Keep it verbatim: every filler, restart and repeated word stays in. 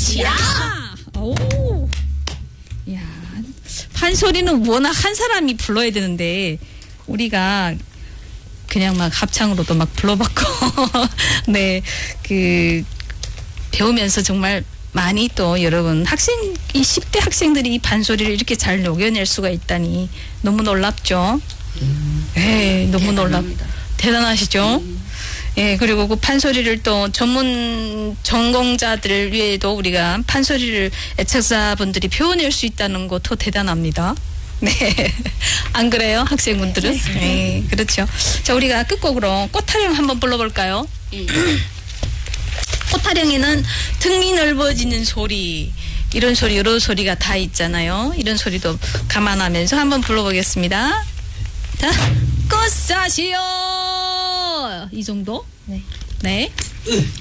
치아. 오. 야, 판소리는 워낙 한 사람이 불러야 되는데 우리가 그냥 막 합창으로도 막 불러봤고 네, 그 배우면서 정말 많이 또 여러분 학생 이 십 대 학생들이 이 판소리를 이렇게 잘 녹여낼 수가 있다니 너무 놀랍죠. 음, 네, 너무 놀랍. 대단하시죠. 음. 예, 그리고 그 판소리를 또 전문 전공자들 위에도 우리가 판소리를 애청자분들이 표현할 수 있다는 것도 대단합니다. 네. 안 그래요? 학생분들은? 네, 네, 그렇죠. 자, 우리가 끝곡으로 꽃타령 한번 불러볼까요? 음. 꽃타령에는 등이 넓어지는 소리, 이런 소리, 이런 소리가 다 있잖아요. 이런 소리도 감안하면서 한번 불러보겠습니다. 자, 꽃사시오! 이 정도? 네. 네.